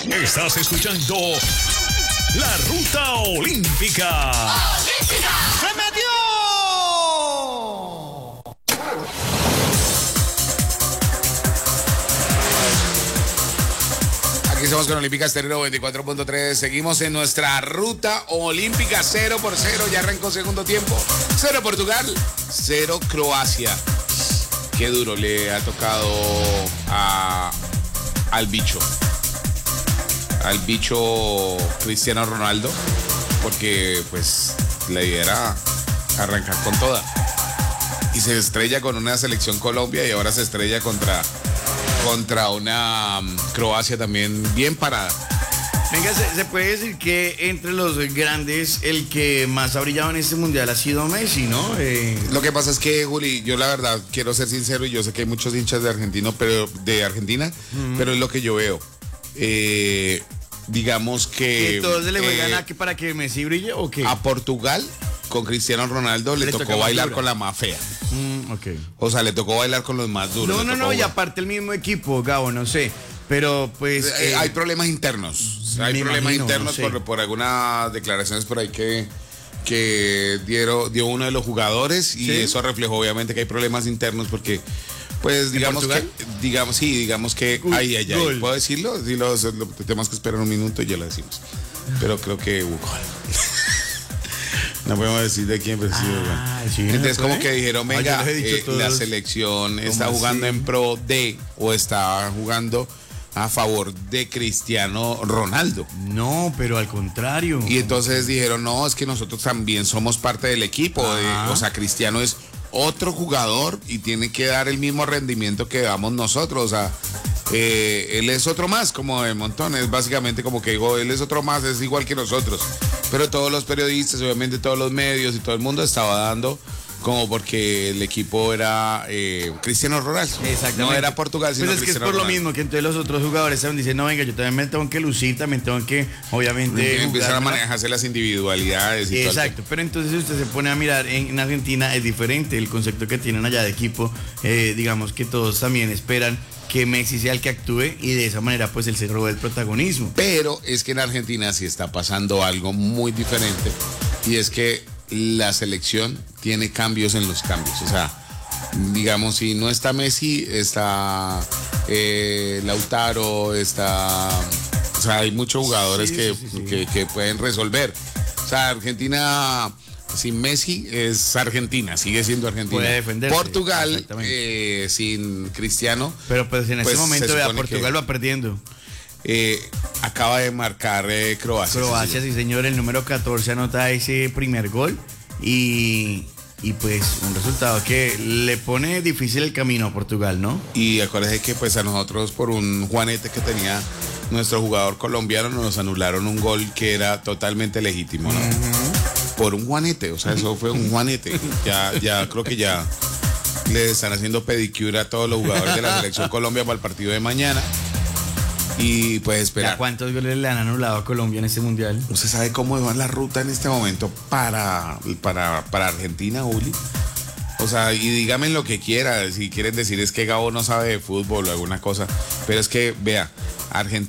Estás escuchando La Ruta Olímpica. ¡Se metió! Aquí estamos con Olímpica Estéreo 24.3. Seguimos en nuestra ruta olímpica 0-0. Ya arrancó segundo tiempo. 0 Portugal, 0 Croacia. Qué duro le ha tocado al bicho. Al bicho Cristiano Ronaldo. Porque pues la idea era arrancar con toda. Y se estrella con una selección Colombia y ahora se estrella contra una Croacia también bien parada. Venga, se puede decir que entre los grandes el que más ha brillado en este mundial ha sido Messi, ¿no? Lo que pasa es que, Juli, yo la verdad quiero ser sincero y yo sé que hay muchos hinchas de Argentina, pero es lo que yo veo. Digamos que ¿todos se le juegan a que para que Messi brille o qué? A Portugal con Cristiano Ronaldo le tocó bailar con la más fea. Okay. O sea, le tocó bailar con los más duros. No, y aparte el mismo equipo, Gabo, no sé. Pero pues... hay problemas internos. Hay problemas internos no sé. por algunas declaraciones por ahí que dio uno de los jugadores y eso reflejó obviamente que hay problemas internos porque... Pues digamos que ay, ¿puedo decirlo? Tenemos que esperar un minuto y ya lo decimos. Pero creo que hubo gol. No podemos decir de quién, pero sí. Entonces como que dijeron, venga, la selección está jugando en pro de o está jugando a favor de Cristiano Ronaldo. No, pero al contrario. Y entonces dijeron, no, es que nosotros también somos parte del equipo. O sea, Cristiano es otro jugador y tiene que dar el mismo rendimiento que damos nosotros. O sea, él es otro más, como de montones. Básicamente como que digo, él es otro más, es igual que nosotros. Pero todos los periodistas, obviamente todos los medios y todo el mundo estaba dando como porque el equipo era Cristiano Ronaldo. Exactamente. No era Portugal, sino pues es Cristiano que es por Ronaldo. lo mismo que entonces los otros jugadores saben, dicen, no, venga, yo también me tengo que lucir, también tengo que, obviamente... Empiezan a manejarse las individualidades y exacto, todo. pero entonces usted se pone a mirar en Argentina, es diferente el concepto que tienen allá de equipo. Digamos que todos también esperan que Messi sea el que actúe y de esa manera pues él se roba el protagonismo. Pero es que en Argentina sí está pasando algo muy diferente y es que la selección tiene cambios en los cambios. O sea, digamos, si no está Messi, está Lautaro, está... O sea, hay muchos jugadores que pueden resolver. O sea, Argentina... Sin Messi es Argentina, sigue siendo Argentina. Puede defenderse. Portugal sin Cristiano. Pero pues en este momento vea, Portugal va perdiendo. Acaba de marcar Croacia. Croacia, sí señor, el número 14 anota ese primer gol y pues un resultado que le pone difícil el camino a Portugal, ¿no? Y acuérdense que pues a nosotros por un juanete que tenía nuestro jugador colombiano nos anularon un gol que era totalmente legítimo, ¿no? Por un juanete, o sea, eso fue un juanete. Ya creo que ya le están haciendo pedicure a todos los jugadores de la selección Colombia para el partido de mañana. Y pues esperar. ¿Cuántos goles le han anulado a Colombia en este mundial? ¿Usted sabe cómo va la ruta en este momento para Argentina, Uli? O sea, y dígame lo que quiera, si quieren decir es que Gabo no sabe de fútbol o alguna cosa, pero es que, vea,